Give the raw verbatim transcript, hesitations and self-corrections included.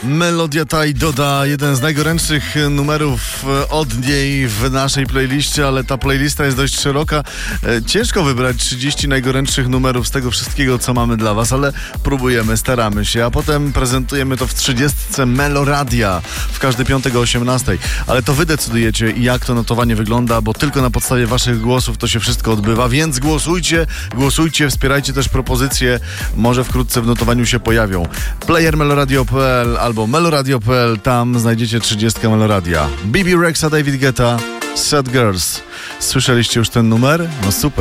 Melodia ta i doda jeden z najgorętszych numerów od niej w naszej playliście, ale ta playlista jest dość szeroka. Ciężko wybrać trzydzieści najgorętszych numerów z tego wszystkiego, co mamy dla was, ale próbujemy, staramy się, a potem prezentujemy to w trzydziestce Meloradia w każdy piątek o osiemnastej. Ale to wy decydujecie, jak to notowanie wygląda, bo tylko na podstawie waszych głosów to się wszystko odbywa, więc głosujcie, głosujcie, wspierajcie też propozycje, może wkrótce w notowaniu się pojawią. Player meloradio kropka p l albo meloradio kropka p l, tam znajdziecie trzydziestkę Meloradia. B B Rexa, David Guetta, Sad Girls. Słyszeliście już ten numer? No super.